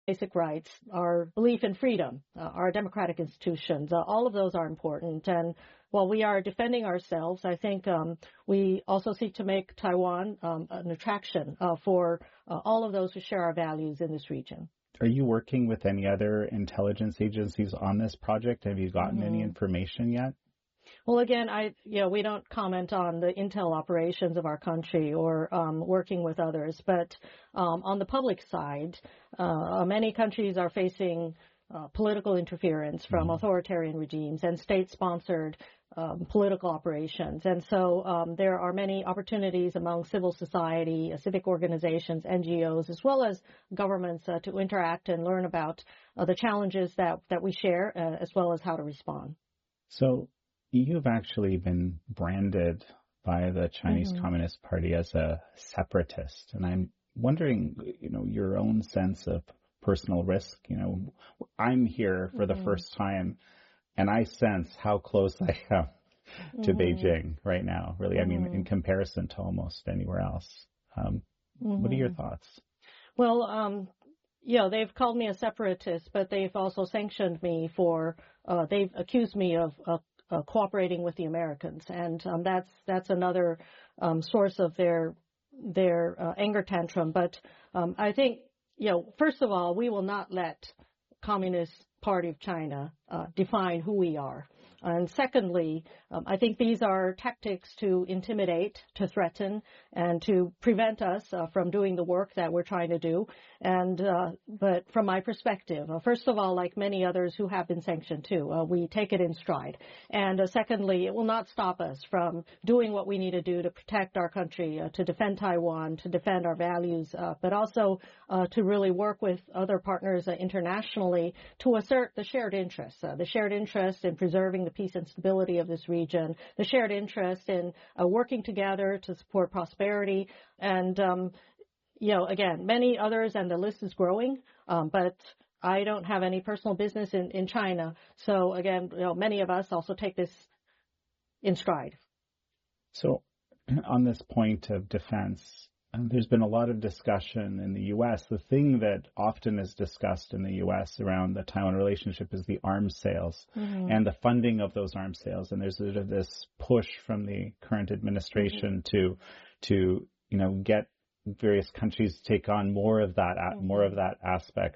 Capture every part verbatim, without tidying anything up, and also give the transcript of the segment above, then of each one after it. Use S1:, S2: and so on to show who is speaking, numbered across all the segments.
S1: basic rights, our belief in freedom, uh, our democratic institutions, uh, all of those are important. And while we are defending ourselves, I think um, we also seek to make Taiwan um, an attraction uh, for uh, all of those who share our values in this region.
S2: Are you working with any other intelligence agencies on this project? Have you gotten mm-hmm. any information yet?
S1: Well, again, I, you know, we don't comment on the intel operations of our country or um, working with others. But um, on the public side, uh, many countries are facing uh, political interference from mm-hmm. authoritarian regimes and state-sponsored um, political operations. And so um, there are many opportunities among civil society, uh, civic organizations, N G Os, as well as governments uh, to interact and learn about uh, the challenges that, that we share, uh, as well as how to respond.
S2: So you've actually been branded by the Chinese mm-hmm. Communist Party as a separatist. And I'm wondering, you know, your own sense of personal risk. You know, I'm here for mm-hmm. the first time, and I sense how close I am to mm-hmm. Beijing right now, really. Mm-hmm. I mean, in comparison to almost anywhere else. Um, mm-hmm. What are your thoughts?
S1: Well, um, you know, they've called me a separatist, but they've also sanctioned me for, uh, they've accused me of, of Uh, cooperating with the Americans, and um, that's that's another um, source of their their uh, anger tantrum. But um, I think, you know, first of all, we will not let Communist Party of China uh, define who we are. And secondly, um, I think these are tactics to intimidate, to threaten, and to prevent us uh, from doing the work that we're trying to do. And uh, but from my perspective, uh, first of all, like many others who have been sanctioned too, uh, we take it in stride. And uh, secondly, it will not stop us from doing what we need to do to protect our country, uh, to defend Taiwan, to defend our values, uh, but also uh, to really work with other partners uh, internationally to assert the shared interests, uh, the shared interest in preserving the peace and stability of this region, the shared interest in uh, working together to support prosperity. And, um, you know, again, many others, and the list is growing, um, but I don't have any personal business in, in China. So, again, you know, many of us also take this in stride.
S2: So, on this point of defense, Um, there's been a lot of discussion in the U S. The thing that often is discussed in the U S around the Taiwan relationship is the arms sales mm-hmm. and the funding of those arms sales. And there's sort of this push from the current administration mm-hmm. to, to, you know, get various countries to take on more of that, mm-hmm. more of that aspect.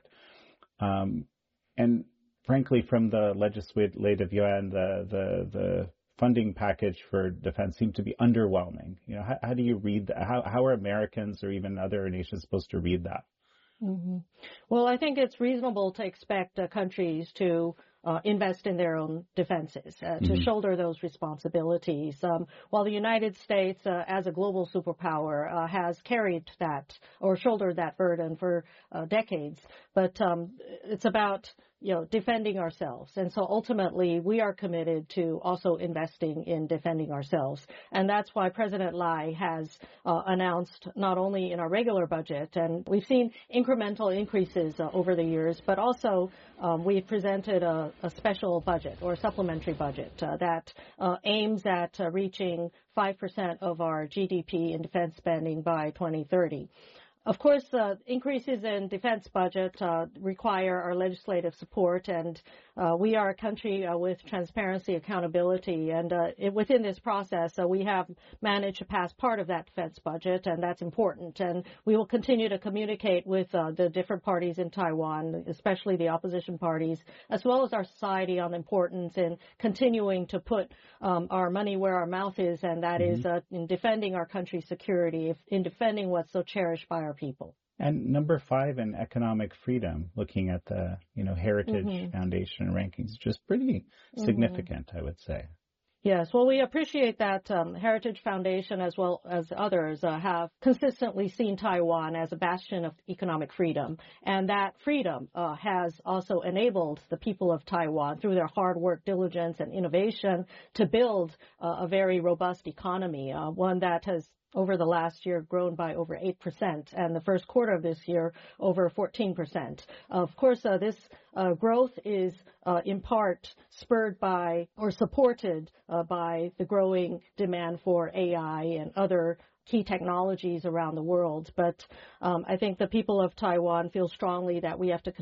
S2: Um, and frankly, from the legislative yuan, the, the, the, funding package for defense seemed to be underwhelming. You know, how, how do you read that? How, how are Americans or even other nations supposed to read that?
S1: Mm-hmm. Well, I think it's reasonable to expect uh, countries to uh, invest in their own defenses, uh, to mm-hmm. shoulder those responsibilities. Um, while the United States, uh, as a global superpower, uh, has carried that or shouldered that burden for uh, decades, but um, it's about you know, defending ourselves. And so ultimately, we are committed to also investing in defending ourselves. And that's why President Lai has uh, announced not only in our regular budget, and we've seen incremental increases uh, over the years, but also um, we've presented a, a special budget or supplementary budget uh, that uh, aims at uh, reaching five percent of our G D P in defense spending by twenty thirty. Of course, uh, increases in defense budget uh, require our legislative support, and uh, we are a country uh, with transparency, accountability, and uh, it, within this process, uh, we have managed to pass part of that defense budget, and that's important. And we will continue to communicate with uh, the different parties in Taiwan, especially the opposition parties, as well as our society, on the importance in continuing to put um, our money where our mouth is, and that mm-hmm. is uh, in defending our country's security, in defending what's so cherished by our people.
S2: And number five in economic freedom, looking at the, you know, Heritage mm-hmm. Foundation rankings, just pretty significant, mm-hmm. I would say.
S1: Yes, well, we appreciate that um, Heritage Foundation, as well as others, uh, have consistently seen Taiwan as a bastion of economic freedom. And that freedom uh, has also enabled the people of Taiwan, through their hard work, diligence, and innovation, to build uh, a very robust economy, uh, one that has over the last year grown by over eight percent, and the first quarter of this year over fourteen percent. Of course, uh, this uh, growth is uh, in part spurred by or supported uh, by the growing demand for A I and other key technologies around the world. But um, I think the people of Taiwan feel strongly that we have to